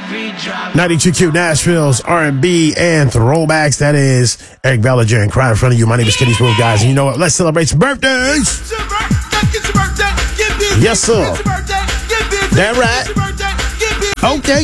92Q Nashville's R&B and throwbacks. That is Eric Bellinger and Cry in Front of You. My name is Kenny Smooth, guys. And you know what? Let's celebrate some birthdays. Yes, sir. That right. Okay.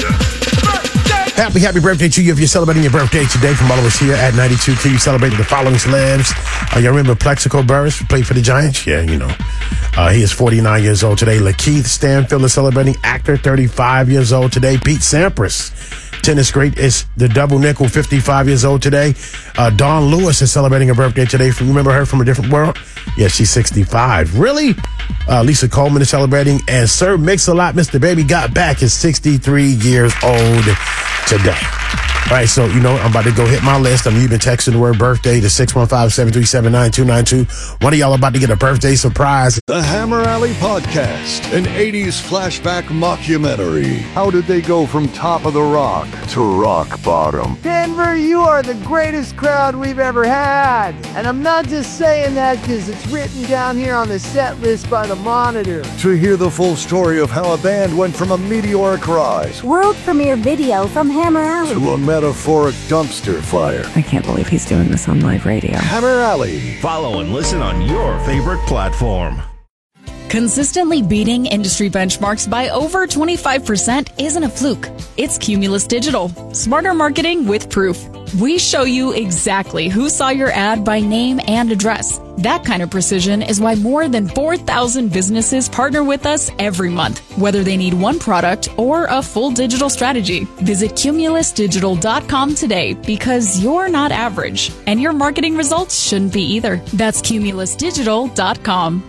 Happy birthday to you if you're celebrating your birthday today. From all of us here at 92Q, you celebrated the following celebs. You remember Plexico Burress, played for the Giants? Yeah, you know. He is 49 years old today. Lakeith Stanfield is celebrating, actor, 35 years old today. Pete Sampras, tennis great, is the double nickel, 55 years old today. Dawn Lewis is celebrating her birthday today. Remember her from A Different World? Yeah, she's 65. Really? Lisa Coleman is celebrating. And Sir Mix-a-Lot, Mr. Baby Got Back, is 63 years old today. All right, so, you know, I'm about to go hit my list. You've been texting the word birthday to 615-737-9292. One of y'all about to get a birthday surprise. The Hammer Alley Podcast, an 80s flashback mockumentary. How did they go from top of the rock to rock bottom? Denver, you are the greatest crowd we've ever had. And I'm not just saying that because it's written down here on the set list by the Monitor. To hear the full story of how a band went from a meteoric rise, world premiere video from Hammer Alley, to a metaphoric dumpster fire. I can't believe he's doing this on live radio. Hammer Alley. Follow and listen on your favorite platform. Consistently beating industry benchmarks by over 25% isn't a fluke. It's Cumulus Digital. Smarter marketing with proof. We show you exactly who saw your ad by name and address. That kind of precision is why more than 4,000 businesses partner with us every month, whether they need one product or a full digital strategy. Visit cumulusdigital.com today because you're not average, and your marketing results shouldn't be either. That's cumulusdigital.com.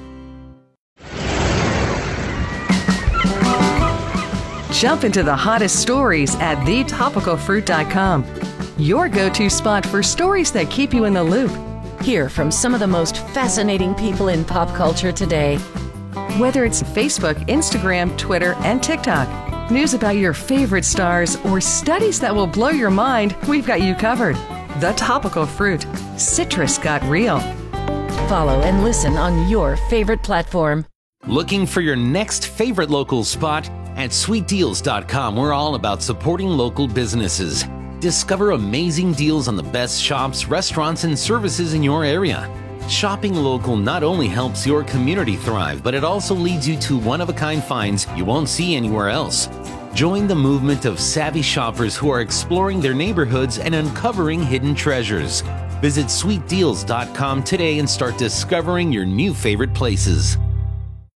Jump into the hottest stories at thetopicalfruit.com. Your go-to spot for stories that keep you in the loop. Hear from some of the most fascinating people in pop culture today. Whether it's Facebook, Instagram, Twitter, and TikTok, news about your favorite stars, or studies that will blow your mind, we've got you covered. The Topical Fruit. Citrus got real. Follow and listen on your favorite platform. Looking for your next favorite local spot? At sweetdeals.com, we're all about supporting local businesses. Discover amazing deals on the best shops, restaurants, and services in your area. Shopping local not only helps your community thrive, but it also leads you to one-of-a-kind finds you won't see anywhere else. Join the movement of savvy shoppers who are exploring their neighborhoods and uncovering hidden treasures. Visit sweetdeals.com today and start discovering your new favorite places.